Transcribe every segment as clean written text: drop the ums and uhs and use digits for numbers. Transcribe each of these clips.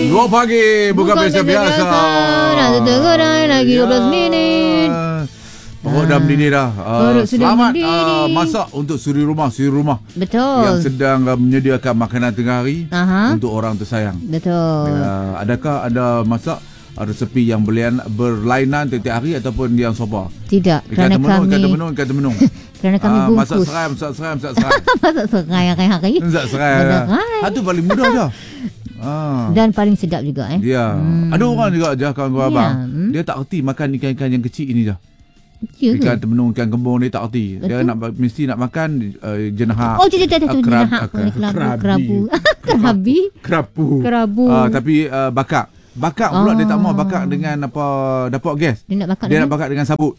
2 pagi, bukan biasa-biasa. Dah tergerai lagi 12 minit. Perut dah mendidih dah. Selamat masak untuk suri rumah Betul. yang sedang menyediakan makanan tengah hari untuk orang tersayang. Betul. Adakah anda masak resepi yang berlainan tiap-tiap hari ataupun yang sopa? Tidak, Ikan kerana temenung. kerana kami bungkus. Masak serai. Masak serai hari-hari. Masak serai. Itu paling mudah je. Dan paling sedap juga Ya. Ada orang juga kawan-kawan abang. Dia tak erti makan ikan-ikan yang kecil ini je. Ikan temenung, ikan kembung dia tak erti. Dia mesti nak makan jenahak. Jenahak. Kerabu. Tapi bakar pula dia tak mau bakar dengan dapur gas. Dia nak bakar dengan sabut.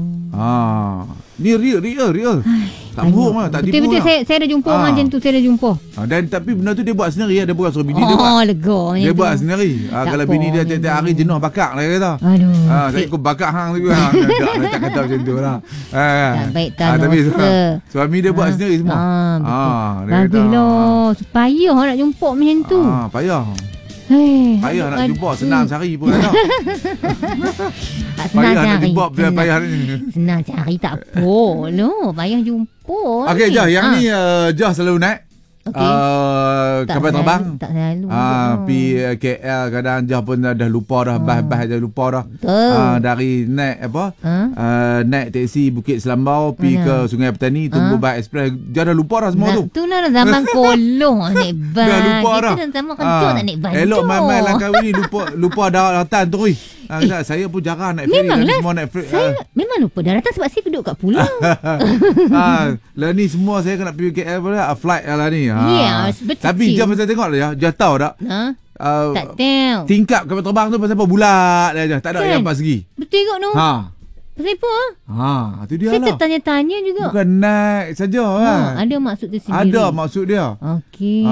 Ni real. Tak bohong lah, tak tipu lah. Betul, saya ada jumpa orang macam tu, Dan tapi benda tu dia buat sendiri, dia bukan suruh bini dia buat. Dia buat sendiri. Kalau bini dia tiap-tiap hari jenuh bakar lah kata. Saya ikut bakar hang tu. Tak kata macam tu lah. Baik tak tapi suami dia buat sendiri semua. Baguslah. Payah nak jumpa macam tu. Payah nak jumpa, senang cari pun ada. Payah nak jumpa payah ni. Senang cari tak apa. No, payah jumpa. Okey, Jah, yang ni Jah selalu naik. Kapal terbang. Tak selalu. Pergi KL kadang Jah pun dah lupa dah, bahas dah lupa dah. Dari naik naik teksi Bukit Selambau pergi ke Sungai Petani, tunggu bas ekspres. Jah dah lupa dah semua tu. Tu lah zaman kolong naik bas. Dah lupa dah. Kita sama kencur tak naik bas. Elok main-main lah kau ni lupa daratan tu. Saya pun jarang naik ferry. Semua naik ferry. Saya memang lupa daratan sebab saya duduk kat pulau. Lah ni semua saya kena pergi KL pula flight lah ni. Yes, betul. Tapi Jah pasal tengok lah Jah tahu tak? Tak tahu. Tingkap kapal terbang tu pasal apa bulat dia. Tak ada yang 4 segi. Betul kot no. Pasal apa? Tu dia saya lah. Saya tertanya-tanya juga. Bukan naik saja kan. Ada maksud tersendiri. Ada maksud dia. Okey.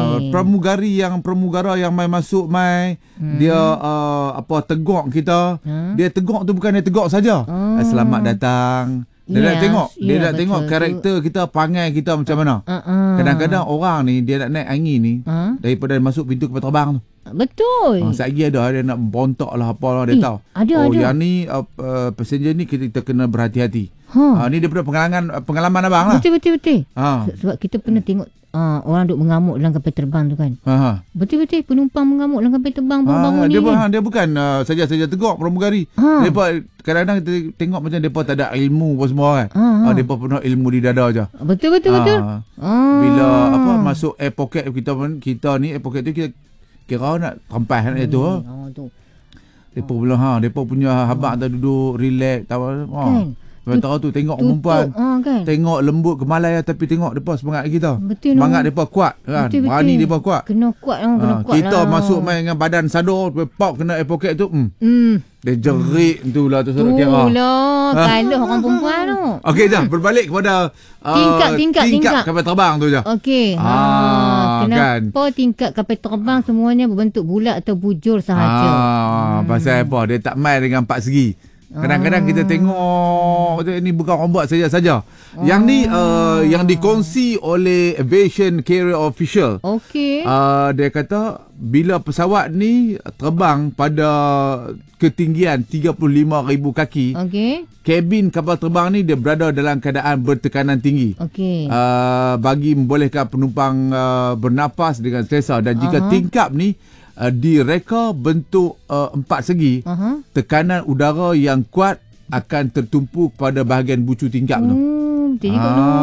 Pramugara yang mai masuk dia teguk kita. Dia teguk tu bukan dia teguk saja. Selamat datang. Dia nak tengok, tengok karakter kita, perangai kita macam mana. Kadang-kadang orang ni dia nak naik angin ni daripada masuk pintu kapal terbang tu. Betul. Satgi ada dia nak bontok lah apa lah dia tahu. Ada. Yang ni passenger ni kita kena berhati-hati. Ni daripada pengalaman abang lah. Betul. Sebab kita pernah tengok orang duk mengamuk dalam kapal terbang tu kan. Betul penumpang mengamuk dalam kapal terbang bangun ni. Dia bukan saja-saja teguk pramugari. Depa kadang-kadang kita tengok macam depa tak ada ilmu apa semua kan. Depa penuh ilmu di dada je. Betul. Bila masuk air pocket kita ni air pocket tu kita kira nak trempas nak jatuh. Depa pula depa punya habaq tak duduk relax tahu. Tahu tu tengok perempuan tengok lembut kemalai tapi tengok depa semangat kita. Semangat depa kuat kan. Berani depa kuat. Kena kuat kita masuk main dengan badan sadar pop kena air pocket tu. Dia jerit tu lah tu suruh kira. Kalau orang perempuan tu. Okey dah berbalik kepada tingkap kapal terbang tu je. Okey. Kenapa tingkap kapal terbang semuanya berbentuk bulat atau bujur sahaja? Pasal apa? Dia tak main dengan 4 segi. Kadang-kadang kita tengok ni bukan orang buat saja. Yang ni yang dikongsi oleh Aviation Carrier Official. Okey. Dia kata bila pesawat ni terbang pada ketinggian 35,000 kaki. Kabin kapal terbang ni dia berada dalam keadaan bertekanan tinggi. Bagi membolehkan penumpang bernafas dengan selesa dan jika tingkap ni direka bentuk 4 segi, tekanan udara yang kuat akan tertumpu pada bahagian bucu tingkap tu. Jadi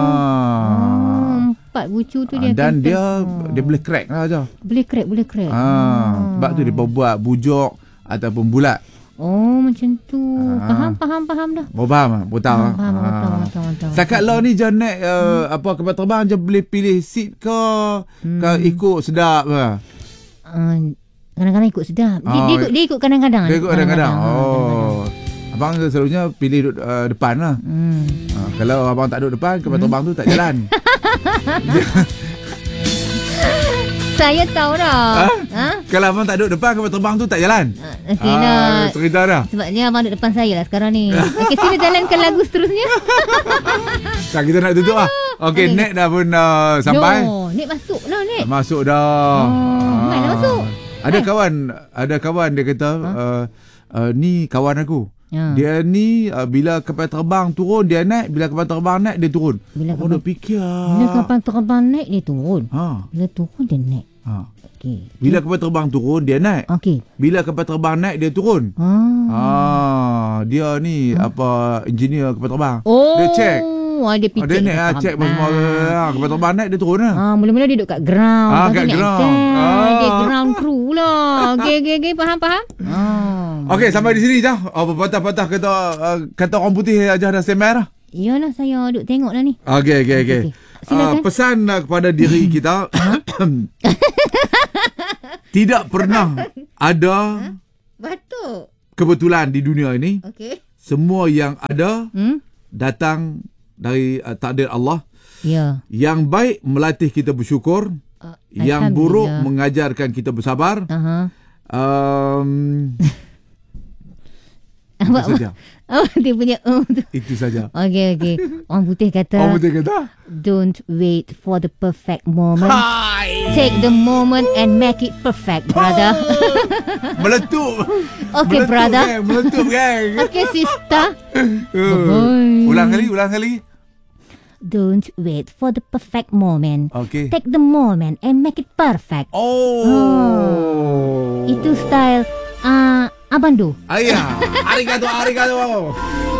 4 bucu tu dia dan dia boleh crack lah aja. Boleh crack. Sebab tu dia buat bujuk ataupun bulat. Macam tu. Faham dah. Faham. Setakat lah ni je naik kapal terbang je boleh pilih seat ke ikut sedap ke? Kadang-kadang ikut sedap. Dia ikut kadang-kadang. Abang selalunya pilih duduk depan lah. Kalau abang tak duduk depan, kapal terbang tu tak jalan. Saya tahu dah. Kalau abang tak duduk depan, kapal terbang tu tak jalan. Cerita dah. Sebabnya abang duduk depan saya lah sekarang ni. Okey, sila jalankan lagu seterusnya. Kita nak tutup lah. Okey, Nek dah pun sampai. Nek masuk lah, Nek. Masuk dah. Mana masuk? Ada kawan dia kata ni kawan aku. Dia ni bila kapal terbang turun dia naik, bila kapal terbang naik dia turun. Bila kapal terbang naik dia turun. Bila turun dia naik. Okay. Bila kapal terbang turun dia naik. Bila kapal terbang naik dia turun. Dia ni engineer kapal terbang. Dia check. Dia fikir dia check semua kapal terbang naik dia turun lah. Mula-mula dia duduk kat ground. Kat ground. Dia ground crew lah. Okey, faham. Okey, sampai di sini je. Patah-patah kata orang putih aja dah semai dah. Yalah, saya duduk tengok lah ni. Okey. Pesan kepada diri kita. Tidak pernah ada batuk kebetulan di dunia ini. Semua yang ada datang dari takdir Allah. Yang baik melatih kita bersyukur. Yang buruk mengajarkan kita bersabar. Itu saja. Dia punya itu saja. Okey. Orang putih kata don't wait for the perfect moment. Take the moment and make it perfect, brother. Meletup. Okay, brother. Meletup, gang. Okay, sister. Bye. Ulang kali. Don't wait for the perfect moment. Okay. Take the moment and make it perfect. Itu style Abando. Arigato.